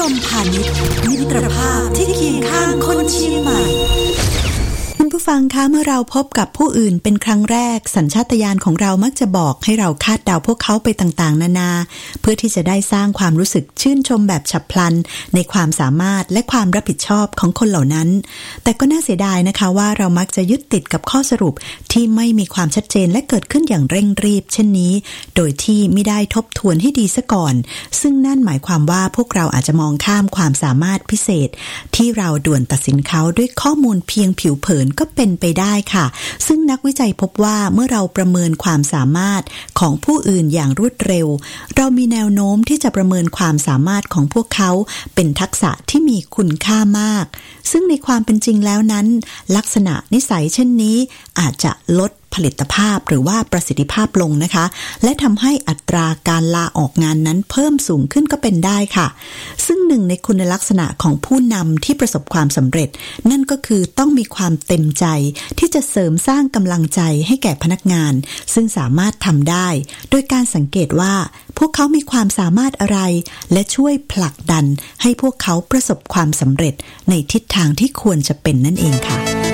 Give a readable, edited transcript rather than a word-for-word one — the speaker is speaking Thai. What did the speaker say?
มพาณิชย์มิตรภาพที่เคียงข้างคนเชียงใหม่คุณผู้ฟังคะเมื่อเราพบกับผู้อื่นเป็นครั้งแรกสัญชาตญาณของเรามักจะบอกให้เราคาดเดาพวกเขาไปต่างๆนานาเพื่อที่จะได้สร้างความรู้สึกชื่นชมแบบฉับพลันในความสามารถและความรับผิดชอบของคนเหล่านั้นแต่ก็น่าเสียดายนะคะว่าเรามักจะยึดติดกับข้อสรุปที่ไม่มีความชัดเจนและเกิดขึ้นอย่างเร่งรีบเช่นนี้โดยที่ไม่ได้ทบทวนให้ดีซะก่อนซึ่งนั่นหมายความว่าพวกเราอาจจะมองข้ามความสามารถพิเศษที่เราด่วนตัดสินเขาด้วยข้อมูลเพียงผิวเผินก็เป็นไปได้ค่ะซึ่งนักวิจัยพบว่าเมื่อเราประเมินความสามารถของผู้อื่นอย่างรวดเร็วเรามีแนวโน้มที่จะประเมินความสามารถของพวกเขาเป็นทักษะที่มีคุณค่ามากซึ่งในความเป็นจริงแล้วนั้นลักษณะนิสัยเช่นนี้อาจจะลดผลิตภาพหรือว่าประสิทธิภาพลงนะคะและทำให้อัตราการลาออกงานนั้นเพิ่มสูงขึ้นก็เป็นได้ค่ะซึ่งหนึ่งในคุณลักษณะของผู้นำที่ประสบความสำเร็จนั่นก็คือต้องมีความเต็มใจที่จะเสริมสร้างกำลังใจให้แก่พนักงานซึ่งสามารถทำได้โดยการสังเกตว่าพวกเขามีความสามารถอะไรและช่วยผลักดันให้พวกเขาประสบความสำเร็จในทิศทางที่ควรจะเป็นนั่นเองค่ะ